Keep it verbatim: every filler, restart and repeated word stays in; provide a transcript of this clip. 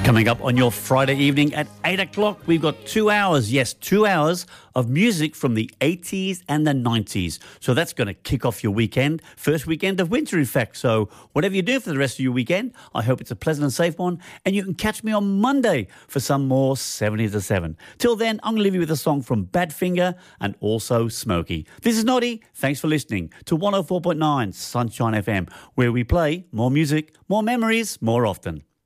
Coming up on your Friday evening at eight o'clock, we've got two hours, yes, two hours of music from the eighties and the nineties. So that's going to kick off your weekend, first weekend of winter, in fact. So whatever you do for the rest of your weekend, I hope it's a pleasant and safe one. And you can catch me on Monday for some more seventies to seven. Till then, I'm going to leave you with a song from Badfinger and also Smokey. This is Noddy. Thanks for listening to one oh four point nine Sunshine F M, where we play more music, more memories, more often.